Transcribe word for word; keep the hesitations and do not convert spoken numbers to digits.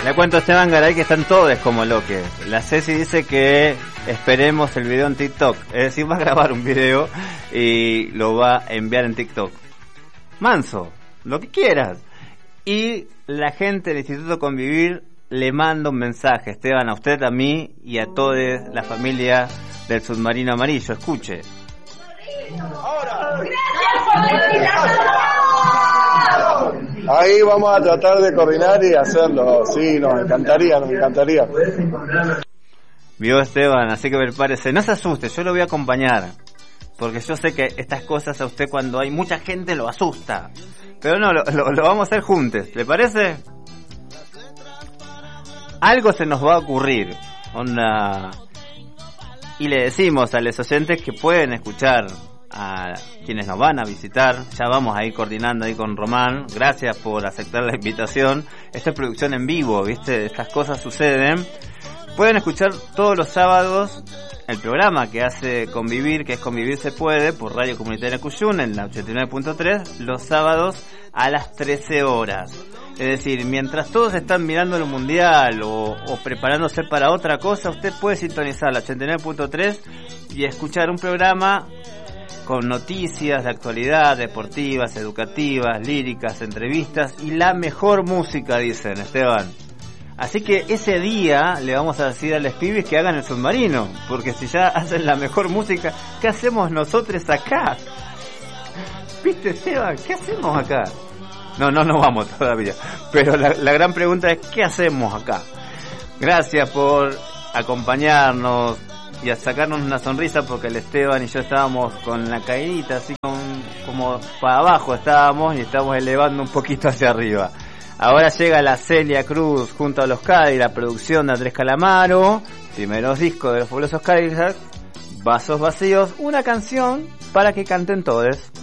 Le cuento a Esteban Garay que están todos como loques. La Ceci dice que esperemos el video en TikTok. Es decir, va a grabar un video y lo va a enviar en TikTok. Manso, lo que quieras. Y la gente del Instituto Convivir le manda un mensaje, Esteban, a usted, a mí y a toda la familia del Submarino Amarillo. Escuche. Ahora. Gracias por la invitación. Ahí vamos a tratar de coordinar y hacerlo. Sí, nos encantaría, nos encantaría. Vio Esteban, así que prepárese. No se asuste, yo lo voy a acompañar. Porque yo sé que estas cosas a usted cuando hay mucha gente lo asusta. Pero no, lo, lo, lo vamos a hacer juntos. ¿Le parece? Algo se nos va a ocurrir. Una... Y le decimos a los oyentes que pueden escuchar a quienes nos van a visitar. Ya vamos a ir coordinando ahí con Román. Gracias por aceptar la invitación. Esta es producción en vivo, ¿viste? Estas cosas suceden. Pueden escuchar todos los sábados el programa que hace Convivir, que es Convivir se puede, por Radio Comunitaria Cuyún en la ochenta y nueve punto tres, los sábados a las trece horas. Es decir, mientras todos están mirando el mundial o, o preparándose para otra cosa, usted puede sintonizar la ochenta y nueve punto tres y escuchar un programa con noticias de actualidad, deportivas, educativas, líricas, entrevistas y la mejor música, dicen, Esteban. Así que ese día le vamos a decir a los pibes que hagan el submarino, porque si ya hacen la mejor música, ¿qué hacemos nosotros acá? ¿Viste, Esteban? ¿Qué hacemos acá? No, no nos vamos todavía. Pero la, la gran pregunta es, ¿qué hacemos acá? Gracias por acompañarnos y a sacarnos una sonrisa, porque el Esteban y yo estábamos con la caída, así con, como para abajo estábamos y estamos elevando un poquito hacia arriba. Ahora llega la Celia Cruz junto a los Cádiz, la producción de Andrés Calamaro, primeros discos de los fabulosos Cádiz, Vasos Vacíos, una canción para que canten todos.